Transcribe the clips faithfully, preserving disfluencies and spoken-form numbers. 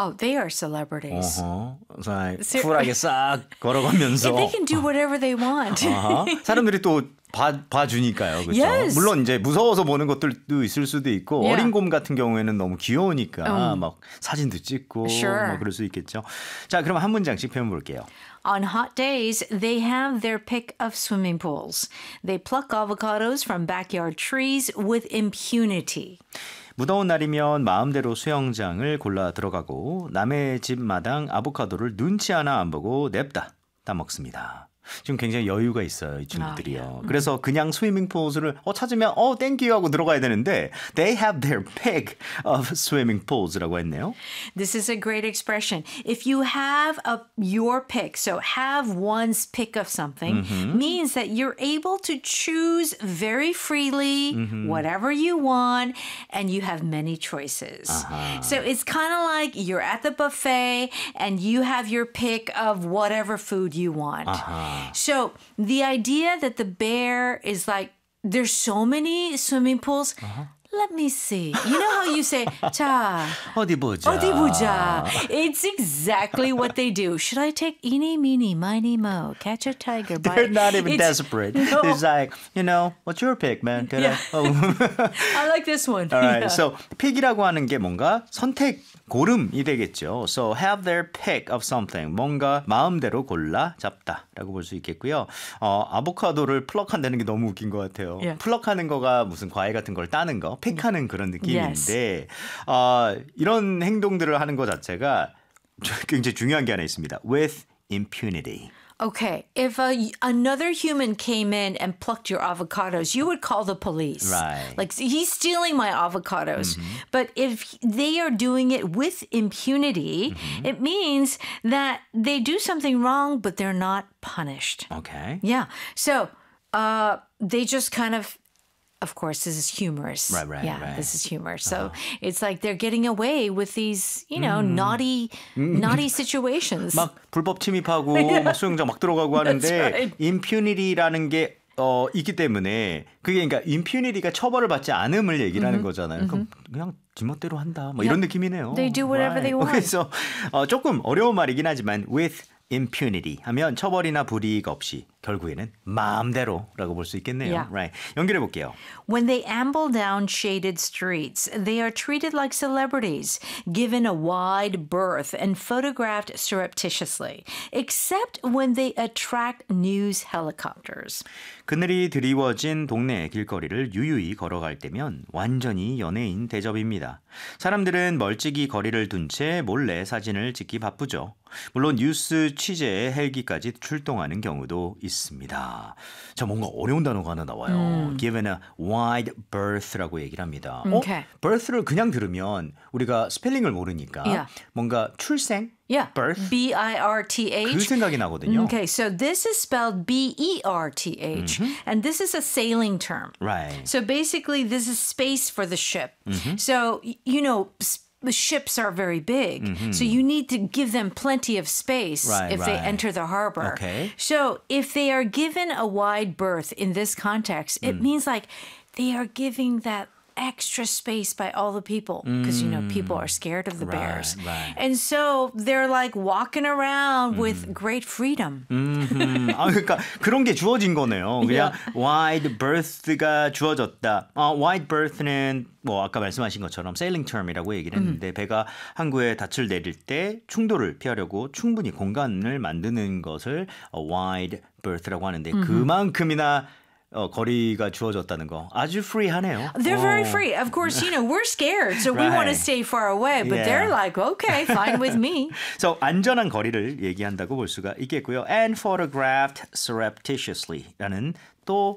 Oh, they are celebrities. 어허. 자, 쿨하게 싹 걸어가면서. They can do whatever they want. 아하. 사람들이 또 봐, 봐주니까요. 그렇죠? Yes. 물론 이제 무서워서 보는 것들도 있을 수도 있고 Yeah. 어린 곰 같은 경우에는 너무 귀여우니까 Um, 막 사진도 찍고 sure. 뭐 그럴 수 있겠죠. 자, 그럼 한 문장씩 표현 볼게요. On hot days, they have their pick of swimming pools. They pluck avocados from backyard trees with impunity. 무더운 날이면 마음대로 수영장을 골라 들어가고 남의 집 마당 아보카도를 눈치 하나 안 보고 냅다 따먹습니다. 지금 굉장히 여유가 있어요, 이 친구들이요. 아, 예. 그래서 그냥 스위밍 pools,을 어, 찾으면 어, 땡큐 하고 들어가야 되는데 they have their pick of swimming pools라고 했네요. This is a great expression. If you have a your pick, so have one's pick of something, Mm-hmm. means that you're able to choose very freely Mm-hmm. whatever you want, and you have many choices. Uh-huh. So it's kind of like you're at the buffet and you have your pick of whatever food you want. Uh-huh. So the idea that the bear is like, there's so many swimming pools. Uh-huh. Let me see. You know how you say, 자, 어디 보자. 어디 보자. It's exactly what they do. Should I take eeny, meeny, miny, mo, catch a tiger by... They're not even It's- desperate. No. It's like, you know, what's your pick, man? Can Yeah. I? Oh. I like this one. All right. Yeah. So pick이라고 하는 게 뭔가 선택 고름이 되겠죠. So have their pick of something. 뭔가 마음대로 골라 잡다라고 볼 수 있겠고요. 어, 아보카도를 플럭한다는 게 너무 웃긴 것 같아요. Yeah. 플럭하는 거가 무슨 과일 같은 걸 따는 거, 픽하는 그런 느낌인데 어, 이런 행동들을 하는 것 자체가 굉장히 중요한 게 하나 있습니다. With impunity. Okay, if a, another human came in and plucked your avocados, you would call the police. Right. Like, he's stealing my avocados. But if they are doing it with impunity, it means that they do something wrong, but they're not punished. Okay. Yeah. So uh, they just kind of, of course, this is humorous. Right, right, yeah, right. this is humor. So it's like they're getting away with these, you know, naughty, naughty situations. 막 불법 침입하고 막 수영장 막 들어가고 하는데 That's right. impunity라는 게 어, 있기 때문에 그게 그러니까 impunity가 처벌을 받지 않음을 얘기를 하는 거잖아요. 그럼 그냥 지멋대로 한다. 뭐 이런 느낌이네요. They do whatever they want. 그래서 어, 조금 어려운 말이긴 하지만 with impunity 하면 처벌이나 불이익 없이 결국에는 마음대로라고 볼 수 있겠네요. Yeah. Right. 연결해 볼게요. When they amble down shaded streets, they are treated like celebrities, given a wide berth and photographed surreptitiously, except when they attract news helicopters. 그늘이 드리워진 동네 길거리를 유유히 걸어갈 때면 완전히 연예인 대접입니다. 사람들은 멀찍이 거리를 둔 채 몰래 사진을 찍기 바쁘죠. 물론 뉴스 취재에 헬기까지 출동하는 경우도 있습니다. 자, 뭔가 어려운 단어가 하나 나와요. 음. Given a wide berth라고 얘기를 합니다. Okay. 어? birth를 그냥 들으면 우리가 스펠링을 모르니까 Yeah. 뭔가 출생, Yeah. birth B I R T H. 그 생각이 나거든요. Okay, so this is spelled B E R T H, and this is a sailing term. Right. So basically, this is space for the ship. So, y- you know, s- the ships are very big. So you need to give them plenty of space Right, if they right. enter the harbor. Okay. So if they are given a wide berth in this context, it means like they are giving that extra space by all the people because you know people are scared of the Right, bears right. and so they're like walking around with great freedom. 음, 아, 그러니까 그런 게 주어진 거네요. 그냥 wide berth가 주어졌다. 어, wide berth는 뭐 아까 말씀하신 것처럼 sailing term이라고 얘기를 했는데 배가 항구에 닻을 내릴 때 충돌을 피하려고 충분히 공간을 만드는 것을 어, wide berth라고 하는데 그만큼이나 어, 거리가 주어졌다는 거 아주 프리하네요. They're very 어. free. Of course, you know, we're scared, so we want to Right. stay far away, but Yeah. they're like, okay, fine with me. So 안전한 거리를 얘기한다고 볼 수가 있겠고요. And photographed surreptitiously라는 또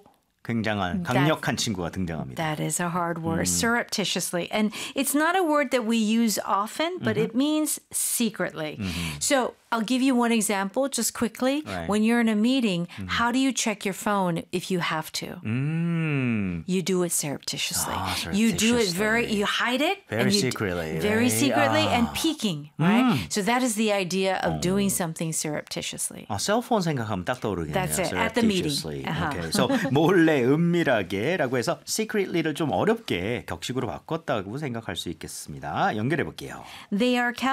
굉장한 강력한 친구가 등장합니다. That is a hard word, surreptitiously. And it's not a word that we use often, but it means secretly. So I'll give you one example just quickly. Right. When you're in a meeting, how do you check your phone if you have to? 음. You do it surreptitiously. Ah, You do it surreptitiously. very, you hide it. Very and you d- secretly, Very right? secretly and Ah. peeking, right? So that is the idea of doing something surreptitiously. 아, 셀폰 생각하면 딱 떠오르겠네요. That's it, at the meeting. surreptitiously. Uh-huh. Okay. So 몰래 은밀하게라고 해서 secretly를 좀 어렵게 격식으로 바꿨다고 생각할 수 있겠습니다. 연결해 볼게요. They are